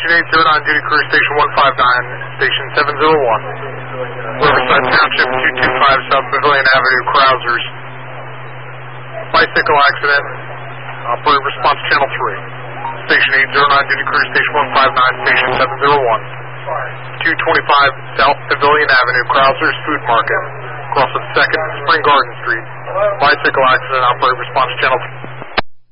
Station 809, duty crew Station 159, Station 701. Riverside Township 225 South Pavilion Avenue, Krausers. Bicycle accident. Operator response channel 3. Station 809, duty crew Station 159, Station 701. 225 South Pavilion Avenue, Krausers Food Market. Across of 2nd Spring Garden Street. Bicycle accident. Operator response channel 3.